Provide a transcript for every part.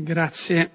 Grazie.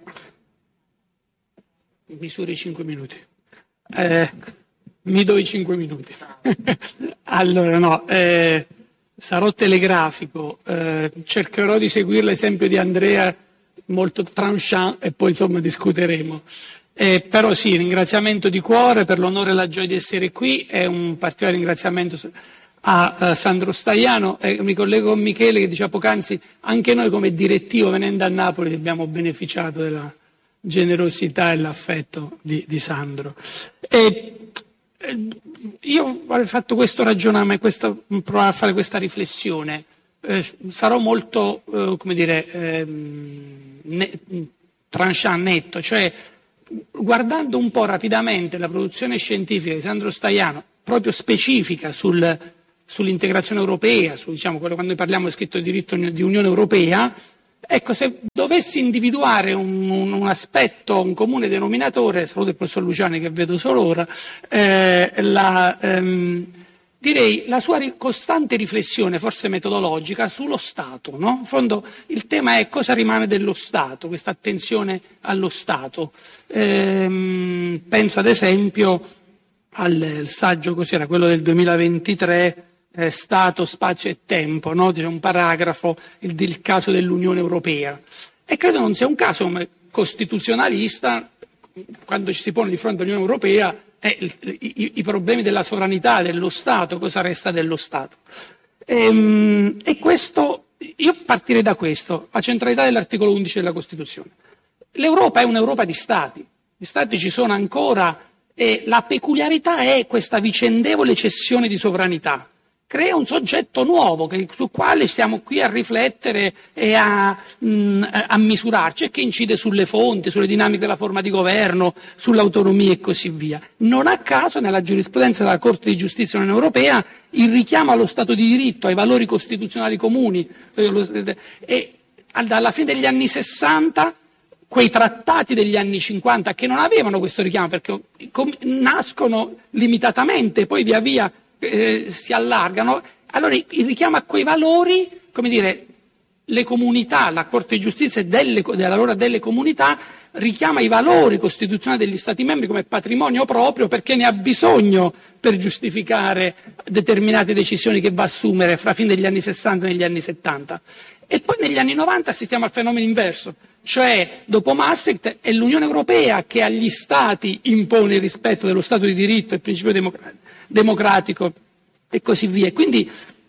Misuro i 5 minuti. Mi do i 5 minuti. Allora, no, sarò telegrafico, cercherò di seguire l'esempio di Andrea molto tranchant e poi insomma discuteremo. Però sì, ringraziamento di cuore per l'onore e la gioia di essere qui, è un particolare ringraziamento a Sandro Staiano, e mi collego con Michele che diceva poc'anzi, anche noi come direttivo venendo a Napoli abbiamo beneficiato della generosità e l'affetto di Sandro. Io avrei fatto questo ragionamento, provare a fare questa riflessione, sarò molto, tranchant, netto, cioè guardando un po' rapidamente la produzione scientifica di Sandro Staiano, proprio specifica sull'integrazione europea, diciamo, quello quando parliamo di scritto di diritto di Unione Europea, ecco, se dovessi individuare un aspetto, un comune denominatore, saluto il professor Luciani che vedo solo ora, direi la sua costante riflessione, forse metodologica, sullo Stato, no? In fondo il tema è cosa rimane dello Stato, questa attenzione allo Stato. Penso ad esempio al saggio, cos'era, quello del 2023, Stato, Spazio e Tempo, no? C'è un paragrafo, il caso dell'Unione Europea. E credo non sia un caso come costituzionalista, quando ci si pone di fronte all'Unione Europea, i problemi della sovranità dello Stato, cosa resta dello Stato. E questo, io partirei da questo, la centralità dell'articolo 11 della Costituzione. L'Europa è un'Europa di Stati, gli Stati ci sono ancora e la peculiarità è questa vicendevole cessione di sovranità. Crea un soggetto nuovo sul quale stiamo qui a riflettere e a misurarci e che incide sulle fonti, sulle dinamiche della forma di governo, sull'autonomia e così via. Non a caso nella giurisprudenza della Corte di Giustizia dell'Unione Europea il richiamo allo Stato di diritto, ai valori costituzionali comuni e alla fine degli anni 60 quei trattati degli anni 50 che non avevano questo richiamo perché nascono limitatamente, poi via via si allargano, allora il richiamo a quei valori, come dire, le comunità, la Corte di Giustizia allora delle comunità richiama i valori costituzionali degli Stati membri come patrimonio proprio perché ne ha bisogno per giustificare determinate decisioni che va a assumere fra fine degli anni 60 e negli anni 70. E poi negli anni 90 assistiamo al fenomeno inverso, cioè dopo Maastricht è l'Unione Europea che agli Stati impone il rispetto dello Stato di diritto e il principio democratico e così via. Quindi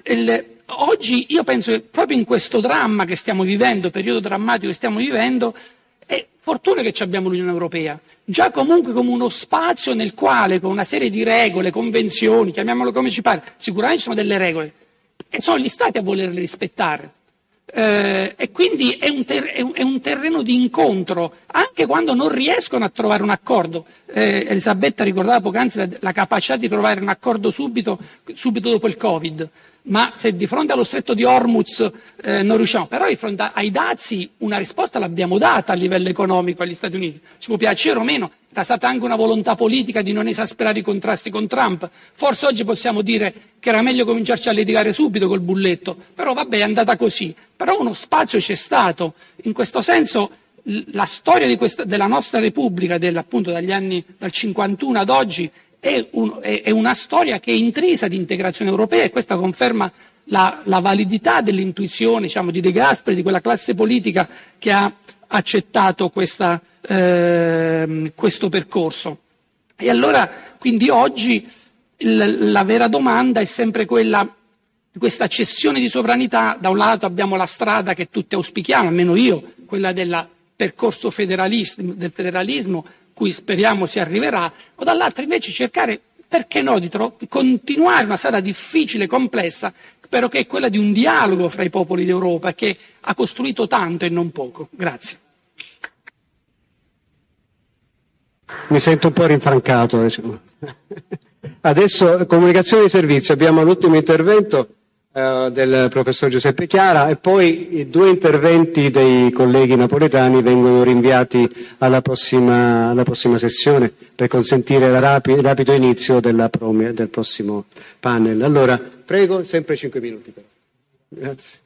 oggi io penso che proprio in questo dramma che stiamo vivendo, periodo drammatico che stiamo vivendo, è fortuna che abbiamo l'Unione Europea, già comunque come uno spazio nel quale con una serie di regole, convenzioni, chiamiamolo come ci pare, sicuramente ci sono delle regole e sono gli Stati a volerle rispettare. E quindi è un terreno di incontro anche quando non riescono a trovare un accordo. Elisabetta ricordava poc'anzi la capacità di trovare un accordo subito dopo il Covid, ma se di fronte allo stretto di Hormuz non riusciamo, però di fronte ai dazi una risposta l'abbiamo data a livello economico agli Stati Uniti, ci può piacere o meno, era stata anche una volontà politica di non esasperare i contrasti con Trump, forse oggi possiamo dire che era meglio cominciarci a litigare subito col bulletto, però vabbè è andata così, però uno spazio c'è stato, in questo senso la storia della nostra Repubblica, appunto dal 51 ad oggi, è una storia che è intrisa di integrazione europea e questa conferma la validità dell'intuizione, diciamo, di De Gasperi, di quella classe politica che ha accettato questo percorso. E allora, quindi oggi la vera domanda è sempre quella di questa cessione di sovranità. Da un lato abbiamo la strada che tutti auspichiamo, almeno io, quella del percorso del federalismo, cui speriamo si arriverà, o dall'altro invece cercare, perché no, di continuare una strada difficile, complessa, però che è quella di un dialogo fra i popoli d'Europa che ha costruito tanto e non poco. Grazie. Mi sento un po' rinfrancato. Adesso comunicazione di servizio, abbiamo l'ultimo intervento del professor Giuseppe Chiara e poi i 2 interventi dei colleghi napoletani vengono rinviati alla prossima sessione per consentire il rapido inizio del prossimo panel. Allora, prego, sempre 5 minuti. Grazie.